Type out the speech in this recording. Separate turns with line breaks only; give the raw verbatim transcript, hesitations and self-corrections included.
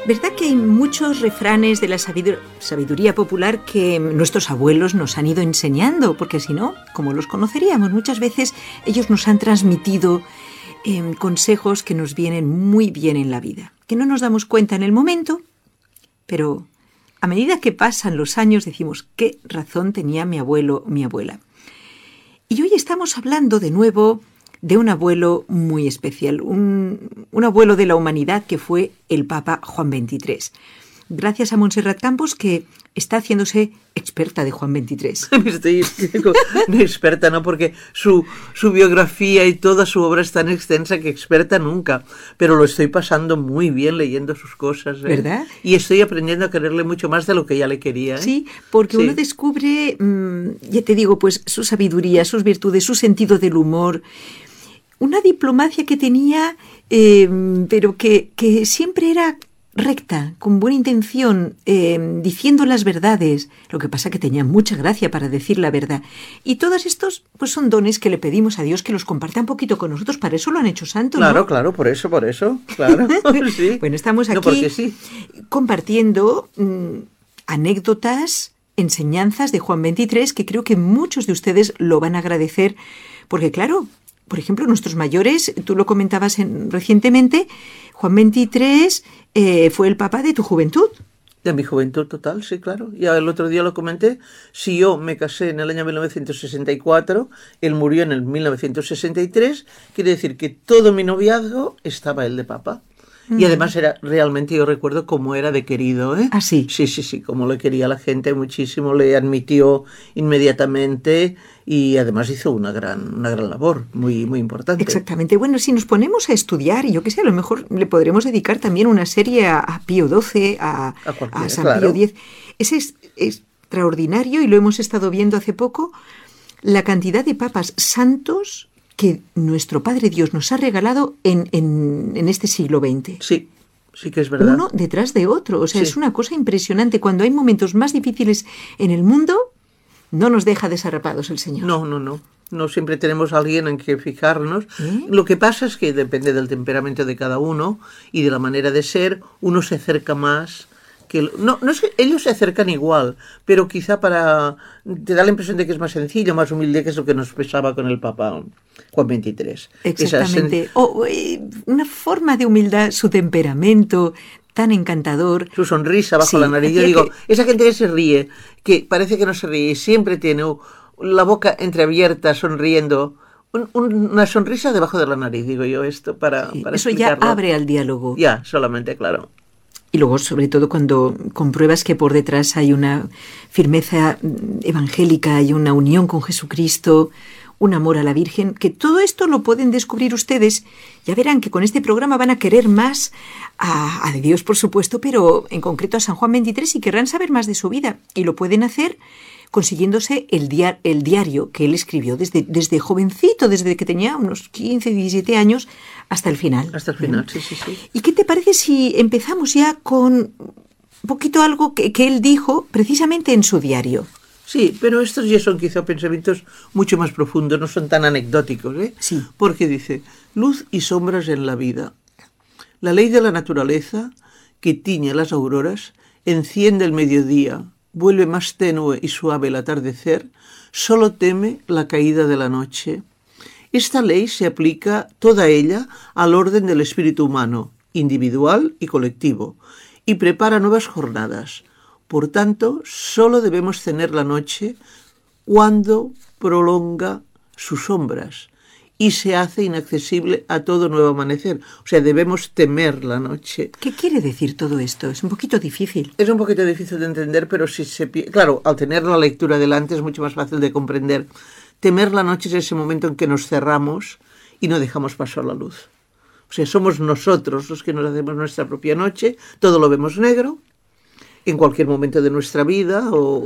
¿Verdad que hay muchos refranes de la sabidur- sabiduría popular que nuestros abuelos nos han ido enseñando? Porque si no, ¿cómo los conoceríamos? Muchas veces ellos nos han transmitido eh, consejos que nos vienen muy bien en la vida, que no nos damos cuenta en el momento, pero a medida que pasan los años decimos, ¿qué razón tenía mi abuelo o mi abuela? Y hoy estamos hablando de nuevo de un abuelo muy especial, un, un abuelo de la humanidad que fue el Papa Juan veintitrés. Gracias a Montserrat Campos, que está haciéndose experta de Juan veintitrés.
Estoy experta, ¿no? Porque su, su biografía y toda su obra es tan extensa que experta nunca. Pero lo estoy pasando muy bien leyendo sus cosas, ¿eh?
¿Verdad?
Y estoy aprendiendo a quererle mucho más de lo que ya le quería, ¿eh?
Sí, porque sí. Uno descubre, mmm, ya te digo, pues su sabiduría, sus virtudes, su sentido del humor, una diplomacia que tenía, eh, pero que, que siempre era recta, con buena intención, eh, diciendo las verdades. Lo que pasa que tenía mucha gracia para decir la verdad. Y todos estos pues son dones que le pedimos a Dios que los comparta un poquito con nosotros. Para eso lo han hecho santo, ¿no?
Claro, claro, por eso, por eso, claro. Sí.
Bueno, estamos aquí
no, porque sí.
compartiendo mmm, anécdotas, enseñanzas de Juan veintitrés, que creo que muchos de ustedes lo van a agradecer, porque claro, por ejemplo, nuestros mayores, tú lo comentabas en, recientemente, Juan veintitrés eh, fue el papa de tu juventud.
De mi juventud total, sí, claro. Ya el otro día lo comenté. Si yo me casé en el año mil novecientos sesenta y cuatro, él murió en el mil novecientos sesenta y tres, quiere decir que todo mi noviazgo estaba él de papa. Mm. Y además era realmente, yo recuerdo cómo era de querido, ¿eh?
¿Ah, sí?
Sí, sí, sí, como le quería la gente muchísimo, le admitió inmediatamente y además hizo una gran, una gran labor, muy, muy importante.
Exactamente. Bueno, si nos ponemos a estudiar, y yo qué sé, a lo mejor le podremos dedicar también una serie a, a Pío doce, a, a, a San
claro.
Pío diez. Ese es, es extraordinario y lo hemos estado viendo hace poco, la cantidad de papas santos que nuestro Padre Dios nos ha regalado en, en, en este siglo veinte.
Sí, sí que es verdad.
Uno detrás de otro. O sea,
sí.
Es una cosa impresionante. Cuando hay momentos más difíciles en el mundo, no nos deja desarrapados el Señor.
No, no, no. No siempre tenemos a alguien en que fijarnos.
¿Eh?
Lo que pasa es que depende del temperamento de cada uno y de la manera de ser, uno se acerca más. Que, no, no es que ellos se acercan igual, pero quizá para te da la impresión de que es más sencillo, más humilde, que es lo que nos pesaba con el Papa Juan veintitrés.
Exactamente. O oh, eh, una forma de humildad, su temperamento tan encantador.
Su sonrisa bajo
sí,
la nariz. Yo digo,
que...
esa gente que se ríe, que parece que no se ríe, siempre tiene la boca entreabierta, sonriendo. Un, un, una sonrisa debajo de la nariz, digo yo, esto para,
sí,
para
eso
explicarlo.
Ya abre al diálogo.
Ya, solamente, claro.
Y luego, sobre todo, cuando compruebas que por detrás hay una firmeza evangélica, hay una unión con Jesucristo, un amor a la Virgen, que todo esto lo pueden descubrir ustedes. Ya verán que con este programa van a querer más a, a Dios, por supuesto, pero en concreto a San Juan veintitrés, y querrán saber más de su vida. Y lo pueden hacer consiguiéndose el, dia- el diario que él escribió desde, desde jovencito, desde que tenía unos quince, diecisiete años, hasta el final.
Hasta el final, sí, sí, sí.
¿Y qué te parece si empezamos ya con un poquito algo que, que él dijo precisamente en su diario?
Sí, pero estos ya son quizá pensamientos mucho más profundos, no son tan anecdóticos, ¿eh?
Sí.
Porque dice, luz y sombras en la vida. La ley de la naturaleza, que tiñe las auroras, enciende el mediodía, vuelve más tenue y suave el atardecer, solo teme la caída de la noche. Esta ley se aplica toda ella al orden del espíritu humano, individual y colectivo, y prepara nuevas jornadas. Por tanto, solo debemos tener la noche cuando prolonga sus sombras y se hace inaccesible a todo nuevo amanecer. O sea, debemos temer la noche.
¿Qué quiere decir todo esto? Es un poquito difícil.
Es un poquito difícil de entender, pero si se... Claro, al tener la lectura delante es mucho más fácil de comprender. Temer la noche es ese momento en que nos cerramos y no dejamos paso a la luz. O sea, somos nosotros los que nos hacemos nuestra propia noche, todo lo vemos negro, en cualquier momento de nuestra vida o